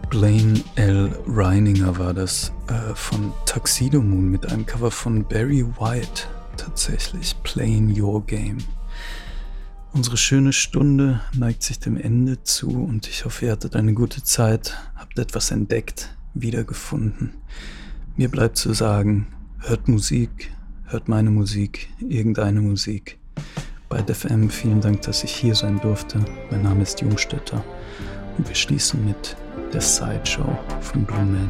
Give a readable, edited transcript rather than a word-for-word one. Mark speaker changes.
Speaker 1: Blaine L. Reininger war das von Tuxedo Moon mit einem Cover von Barry White. Tatsächlich, Playing Your Game. Unsere schöne Stunde neigt sich dem Ende zu und ich hoffe, ihr hattet eine gute Zeit, habt etwas entdeckt, wiedergefunden. Mir bleibt zu sagen, hört Musik, hört meine Musik, irgendeine Musik. Bei FM vielen Dank, dass ich hier sein durfte. Mein Name ist Jungstetter und wir schließen mit der Sideshow von Blue Man.